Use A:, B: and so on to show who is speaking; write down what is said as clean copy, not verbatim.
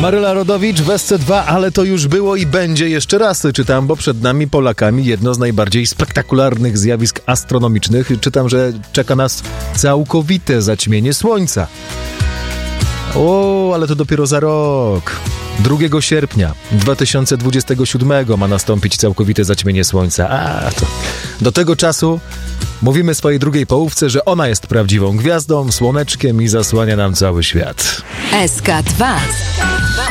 A: Maryla Rodowicz w SC2, ale to już było i będzie jeszcze raz. Czytam, bo przed nami, Polakami, jedno z najbardziej spektakularnych zjawisk astronomicznych. Czytam, że czeka nas całkowite zaćmienie Słońca. O, ale to dopiero za rok. 2 sierpnia 2027 ma nastąpić całkowite zaćmienie Słońca. Do tego czasu mówimy swojej drugiej połówce, że ona jest prawdziwą gwiazdą, słoneczkiem i zasłania nam cały świat.
B: SK2